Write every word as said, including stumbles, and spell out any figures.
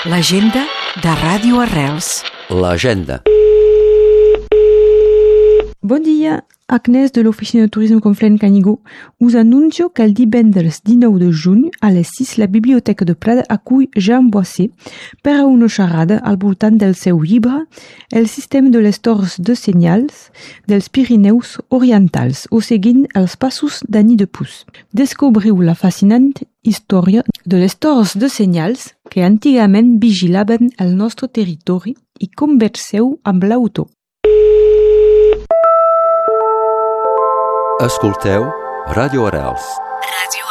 L'agenda de Ràdio Arrels. L'agenda. Bon dia, Agnès de l'Oficina de Turisme Conflent Canigó. Us anuncio que el divendres dinou de juny a les sis la Biblioteca de Prada acull Jean Boissé per a una xerrada al voltant del seu llibre El sistema de les torres de senyals dels Pirineus Orientals o seguint els passos d'Annie de Pus. Descobriu la fascinant història de les torres de senyals que antigament vigilaven el nostre territori i converseu amb l'autor. Escolteu Ràdio Arrels. Ràdio